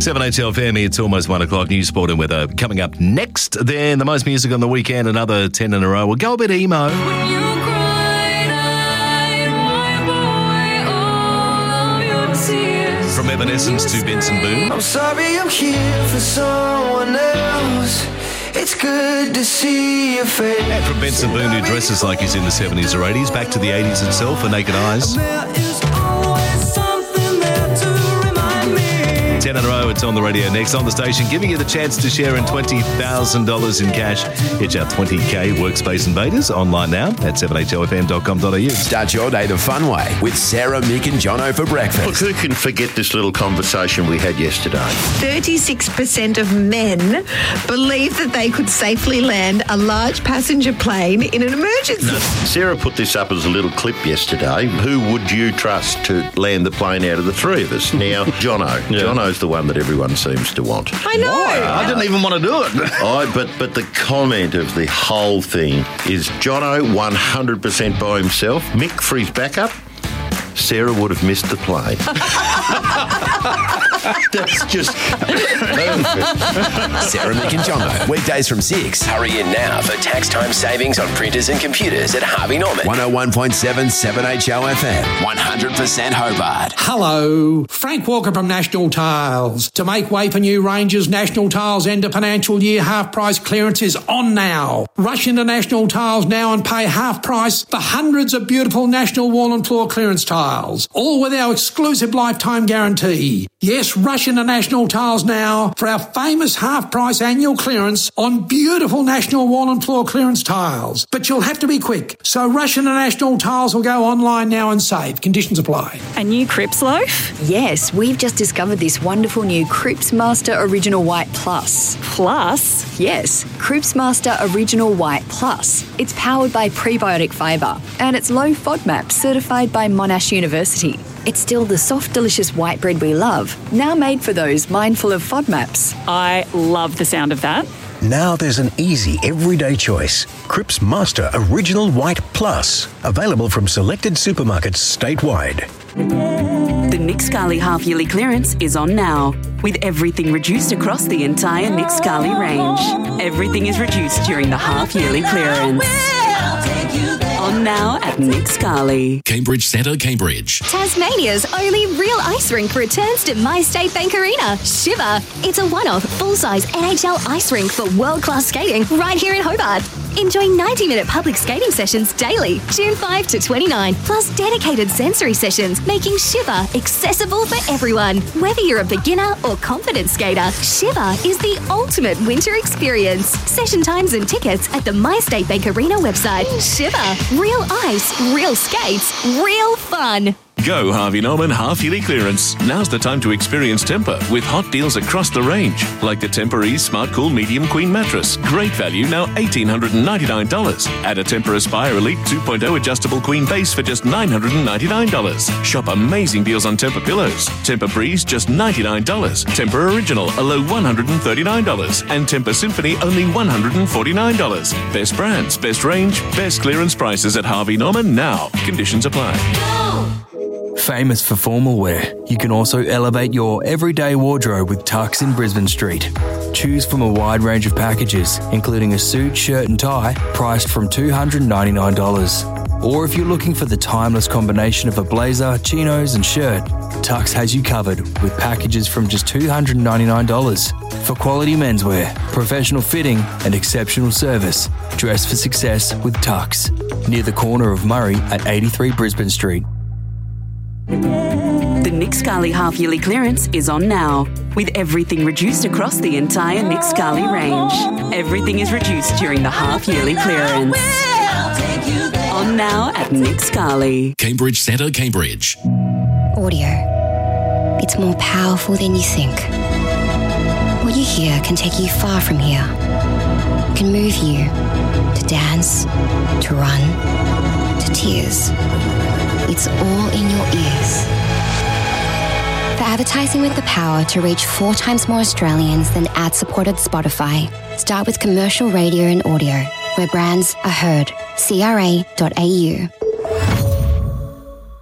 7HLFM, it's almost 1 o'clock. News, sport and weather coming up next. Then the most music on the weekend, another 10 in a row. We'll go a bit emo. From Evanescence to Benson Boone. I'm sorry I'm here for someone else. It's good to see your face. And from Benson Boone, who dresses like he's in the 70s or 80s, back to the 80s itself for Naked Eyes. There is always something there to remind me. 10 in a row, it's on the radio next on the station, giving you the chance to share in $20,000 in cash. It's our 20K Workspace Invaders online now at 7HLFM.com.au. Start your day the fun way with Sarah, Mick and Jono for breakfast. Look, who can forget this little conversation we had yesterday? 36% of men believe that they could safely land a large passenger plane in an emergency. Sarah put this up as a little clip yesterday. Who would you trust to land the plane out of the three of us? Now, Jono. Yeah. Jono's the one that everyone seems to want. I know. I didn't even want to do it. But the comment of the whole thing is Jono 100% by himself. Mick for his backup. Sarah would have missed the plane. That's just perfect. Sarah, Mick and Jono. Weekdays from 6. Hurry in now for tax time savings on printers and computers at Harvey Norman. 101.7 7HLFM. 100% Hobart. Hello, Frank Walker from National Tiles. To make way for new ranges, National Tiles end of financial year half price clearance is on now. Rush into National Tiles now and pay half price for hundreds of beautiful National Wall and Floor clearance tiles, all with our exclusive lifetime guarantee. Yes, rush into National Tiles now for our famous half price annual clearance on beautiful National Wall and Floor clearance tiles. But you'll have to be quick, so rush into National Tiles or go online now and save. Conditions apply. A new Crepes loaf? Yes, we've just discovered this wonderful new Crepes Master Original White Plus. Plus? Yes, Crepes Master Original White Plus. It's powered by prebiotic fibre and it's low FODMAP certified by Monash University. It's still the soft, delicious white bread we love, now made for those mindful of FODMAPs. I love the sound of that. Now there's an easy, everyday choice. Crepes Master Original White Plus. Available from selected supermarkets statewide. The Nick Scali half-yearly clearance is on now, with everything reduced across the entire Nick Scali range. Everything is reduced during the half-yearly clearance. On now at Nick Scali. Cambridge Centre, Cambridge. Tasmania's only real ice rink returns to MyState Bank Arena, Shiver. It's a one-off, full-size NHL ice rink for world-class skating right here in Hobart. Enjoy 90-minute public skating sessions daily, June 5 to 29, plus dedicated sensory sessions, making Shiver accessible for everyone. Whether you're a beginner or confident skater, Shiver is the ultimate winter experience. Session times and tickets at the MyState Bank Arena website. Shiver. Real ice, real skates, real fun. Go Harvey Norman half-yearly clearance. Now's the time to experience Tempur with hot deals across the range, like the Tempur Ease Smart Cool Medium Queen Mattress. Great value, now $1,899. Add a Tempur Aspire Elite 2.0 adjustable queen base for just $999. Shop amazing deals on Tempur pillows. Tempur Breeze, just $99. Tempur Original, a low $139. And Tempur Symphony, only $149. Best brands, best range, best clearance prices at Harvey Norman now. Conditions apply. Famous for formal wear, you can also elevate your everyday wardrobe with Tux in Brisbane Street. Choose from a wide range of packages, including a suit, shirt and tie, priced from $299. Or if you're looking for the timeless combination of a blazer, chinos and shirt, Tux has you covered with packages from just $299. For quality menswear, professional fitting and exceptional service, dress for success with Tux. Near the corner of Murray at 83 Brisbane Street. The Nick Scali half-yearly clearance is on now, with everything reduced across the entire Nick Scali range. Everything is reduced during the half-yearly clearance. On now at Nick Scali. Cambridge Centre, Cambridge. Audio. It's more powerful than you think. What you hear can take you far from here. It can move you to dance, to run, to tears. It's all in your ears. For advertising with the power to reach 4 times more Australians than ad-supported Spotify, start with commercial radio and audio, where brands are heard. CRA.au.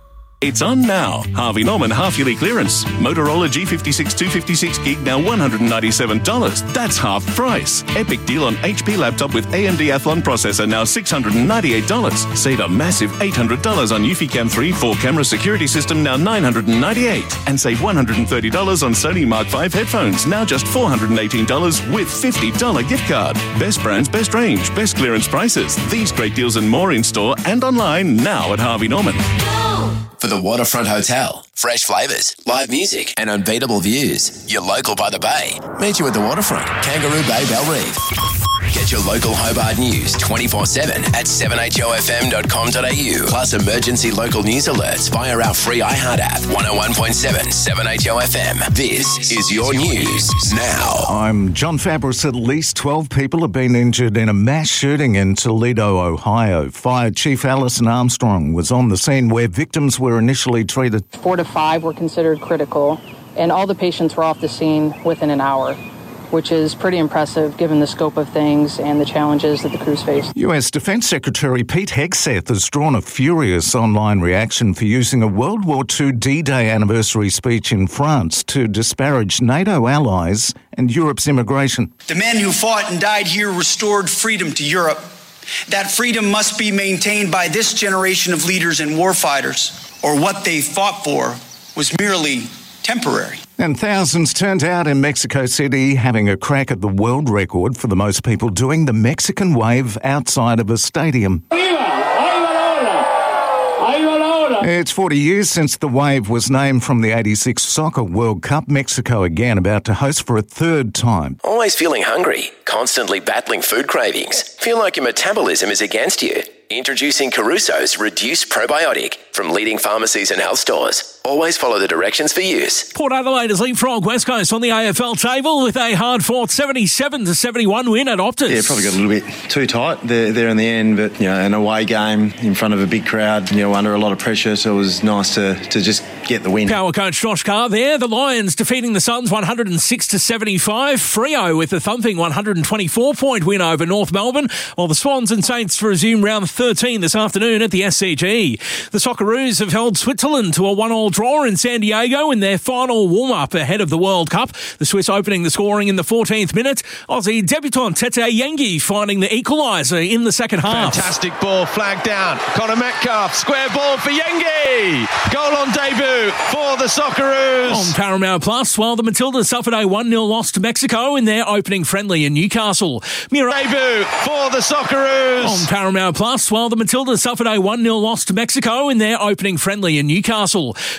It's on now. Harvey Norman half-yearly clearance. Motorola G56 256 gig now $197. That's half price. Epic deal on HP laptop with AMD Athlon processor now $698. Save a massive $800 on Eufy-Cam 3 4-camera security system now $998. And save $130 on Sony Mark V headphones now just $418 with $50 gift card. Best brands, best range, best clearance prices. These great deals and more in store and online now at Harvey Norman. For the Waterfront Hotel, fresh flavours, live music, and unbeatable views. You're local by the bay. Meet you at the Waterfront, Kangaroo Bay, Bellreeve. Get your local Hobart news 24/7 at 7hofm.com.au. Plus emergency local news alerts via our free iHeart app. 101.7 7HOFM. This is your news now. I'm John Fabris. At least 12 people have been injured in a mass shooting in Toledo, Ohio. Fire Chief Alison Armstrong was on the scene where victims were initially treated. 4 to 5 were considered critical, and all the patients were off the scene within an hour, which is pretty impressive given the scope of things and the challenges that the crews face. US Defence Secretary Pete Hegseth has drawn a furious online reaction for using a World War II D-Day anniversary speech in France to disparage NATO allies and Europe's immigration. The men who fought and died here restored freedom to Europe. That freedom must be maintained by this generation of leaders and warfighters, or what they fought for was merely temporary. And thousands turned out in Mexico City, having a crack at the world record for the most people doing the Mexican wave outside of a stadium. It's 40 years since the wave was named from the 86 Soccer World Cup. Mexico again about to host for a third time. Always feeling hungry? Constantly battling food cravings? Feel like your metabolism is against you? Introducing Caruso's Reduced Probiotic from leading pharmacies and health stores. Always follow the directions for use. Port Adelaide has leapfrogged West Coast on the AFL table with a hard-fought 77-71 win at Optus. Yeah, probably got a little bit too tight there in the end, but an away game in front of a big crowd, under a lot of pressure, so it was nice to just get the win. Power coach Josh Carr there. The Lions defeating the Suns 106-75. Freo with a thumping 124-point win over North Melbourne, while the Swans and Saints resume round 13 this afternoon at the SCG. The Socceroos have held Switzerland to a 1-1 draw in San Diego in their final warm-up ahead of the World Cup. The Swiss opening the scoring in the 14th minute. Aussie debutant Tete Yengi finding the equaliser in the second half. Fantastic ball, flag down. Connor Metcalf, square ball for Yengi. Goal on debut for the Socceroos. On Paramount Plus, while the Matildas suffered a 1-0 loss to Mexico in their opening friendly in Newcastle. Debut for the Socceroos. On Paramount Plus, while the Matildas suffered a 1-0 loss to Mexico in their opening friendly in Newcastle.